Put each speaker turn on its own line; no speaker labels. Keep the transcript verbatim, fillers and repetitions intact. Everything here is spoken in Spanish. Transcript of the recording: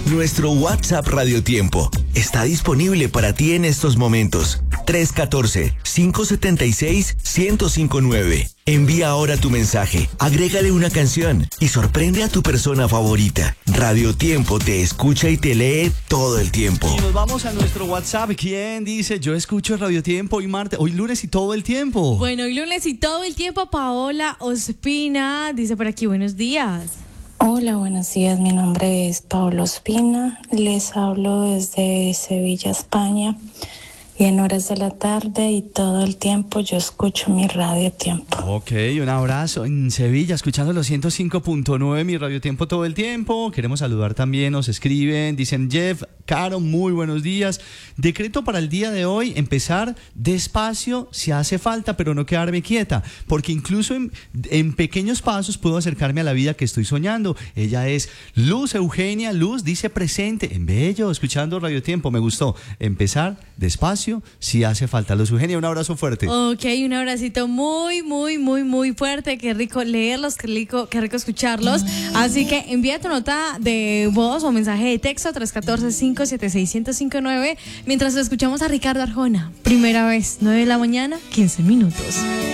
Nuestro WhatsApp Radio Tiempo está disponible para ti en estos momentos. tres uno cuatro, cinco siete seis, uno cero cinco nueve. Envía ahora tu mensaje, agrégale una canción y sorprende a tu persona favorita. Radio Tiempo te escucha y te lee todo el tiempo.
Y nos vamos a nuestro WhatsApp. ¿Quién dice yo escucho Radio Tiempo hoy martes, hoy lunes y todo el tiempo?
Bueno, hoy lunes y todo el tiempo. Paola Ospina dice por aquí, buenos días.
Hola, buenos días. Mi nombre es Paola Ospina. Les hablo desde Sevilla, España. Y en horas de la tarde y todo el tiempo yo escucho mi Radio Tiempo.
Ok, un abrazo en Sevilla, escuchando los ciento cinco punto nueve, mi Radio Tiempo todo el tiempo. Queremos saludar también, nos escriben, dicen Jeff, Caro, muy buenos días. Decreto para el día de hoy, empezar despacio si hace falta, pero no quedarme quieta, porque incluso en, en pequeños pasos puedo acercarme a la vida que estoy soñando. Ella es Luz Eugenia, Luz dice presente, en bello, escuchando Radio Tiempo, me gustó. Empezar despacio si hace falta. Luz Eugenia, un abrazo fuerte.
Ok, un abracito muy, muy, muy, muy fuerte. Qué rico leerlos, qué rico, qué rico escucharlos. Así que envía tu nota de voz o mensaje de texto tres uno cuatro, cinco siete seis, uno cero cinco nueve mientras escuchamos a Ricardo Arjona. Primera vez, nueve de la mañana, quince minutos.